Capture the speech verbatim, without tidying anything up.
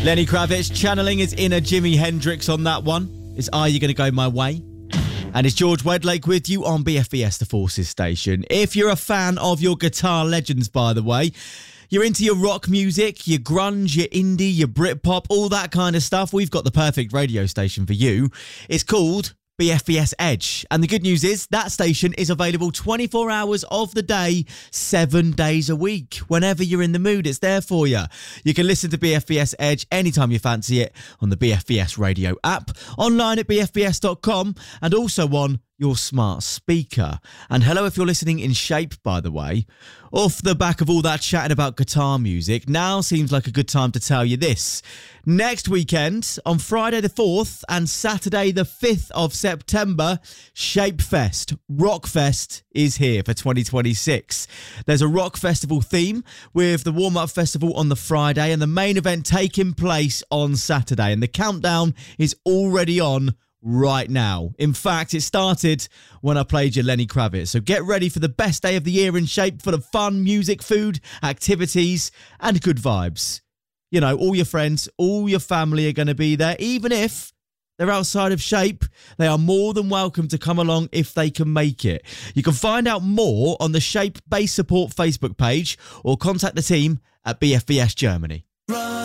Lenny Kravitz channeling his inner Jimi Hendrix on that one. It's Are You Gonna Go My Way? And it's George Wedlake with you on B F B S The Forces station. If you're a fan of your guitar legends, by the way, you're into your rock music, your grunge, your indie, your Britpop, all that kind of stuff, we've got the perfect radio station for you. It's called B F B S Edge. And the good news is that station is available twenty-four hours of the day, seven days a week. Whenever you're in the mood, it's there for you. You can listen to B F B S Edge anytime you fancy it on the B F B S radio app, online at b f b s dot com, and also on your smart speaker. And hello if you're listening in Shape, by the way. Off the back of all that chatting about guitar music, now seems like a good time to tell you this. Next weekend, on Friday the fourth and Saturday the fifth of September, Shape Fest, Rock Fest is here for twenty twenty-six. There's a rock festival theme with the warm-up festival on the Friday and the main event taking place on Saturday. And the countdown is already on right now. In fact, it started when I played you Lenny Kravitz. So get ready for the best day of the year in Shape, full of fun, music, food, activities, and good vibes. You know, all your friends, all your family are going to be there. Even if they're outside of Shape, they are more than welcome to come along if they can make it. You can find out more on the Shape Bass Support Facebook page or contact the team at B F B S Germany.